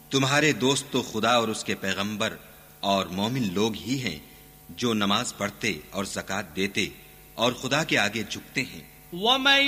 तुम्हारे दोस्त तो खुदा और उसके पैगंबर और मोमिन लोग ही हैं जो नमाज पढ़ते और ज़कात देते और खुदा के आगे झुकते हैं।